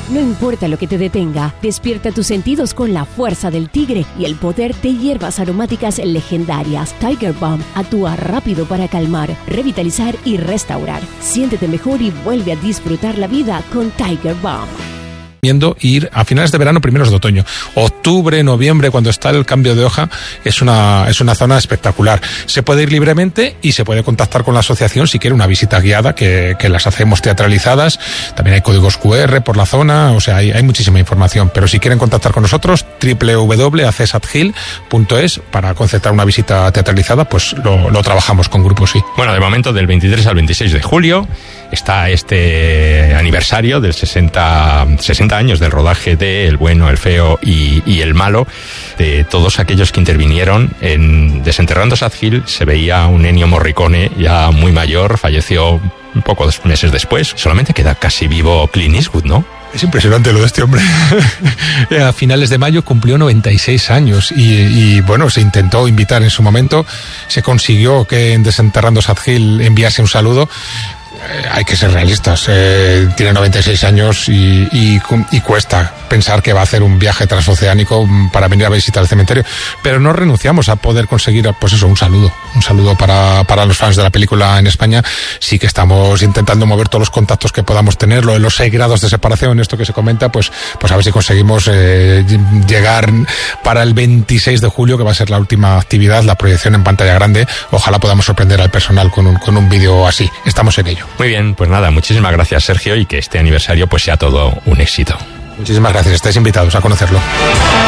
No importa lo que te detenga, despierta tus sentidos con la fuerza del tigre y el poder de hierbas aromáticas legendarias. Tiger Balm actúa rápido para calmar, revitalizar y restaurar. Siéntete mejor y vuelve a disfrutar la vida con Tiger Balm. Ir a finales de verano, primeros de otoño. Octubre, noviembre, cuando está el cambio de hoja, es una zona espectacular. Se puede ir libremente y se puede contactar con la asociación si quiere una visita guiada, que las hacemos teatralizadas. También hay códigos QR por la zona, o sea, hay muchísima información. Pero si quieren contactar con nosotros, www.accesadhill.es para concertar una visita teatralizada, pues lo trabajamos con grupos, sí. Bueno, de momento, del 23 al 26 de julio está este aniversario del 60 años del rodaje de El bueno, el feo y el malo, de todos aquellos que intervinieron en Desenterrando Sad Hill. Se veía un Ennio Morricone ya muy mayor, falleció un pocos meses después. Solamente queda casi vivo Clint Eastwood, ¿no? Es impresionante lo de este hombre. A finales de mayo cumplió 96 años y bueno, se intentó invitar en su momento, se consiguió que en Desenterrando Sad Hill enviase un saludo. Hay que ser realistas, tiene 96 años y cuesta pensar que va a hacer un viaje transoceánico para venir a visitar el cementerio, pero no renunciamos a poder conseguir, pues eso, un saludo para los fans de la película en España. Sí que estamos intentando mover todos los contactos que podamos tener, lo de los 6 grados de separación, esto que se comenta, pues a ver si conseguimos llegar para el 26 de julio, que va a ser la última actividad, la proyección en pantalla grande. Ojalá podamos sorprender al personal con un vídeo así. Estamos en ello. Muy bien, pues nada, muchísimas gracias, Sergio, y que este aniversario pues sea todo un éxito. Muchísimas gracias, estáis invitados a conocerlo.